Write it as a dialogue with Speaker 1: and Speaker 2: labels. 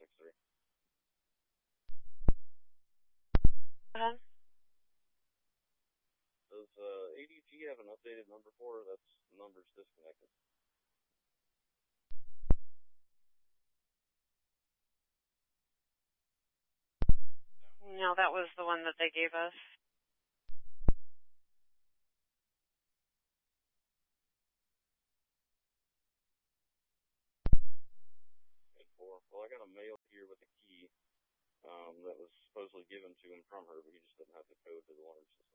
Speaker 1: 463. Does ADT have an updated number for her? That's the number's disconnected.
Speaker 2: No, that was the one that they gave us.
Speaker 1: Well, I got a mail here with a key that was supposedly given to him from her, but he just didn't have the code to the water system.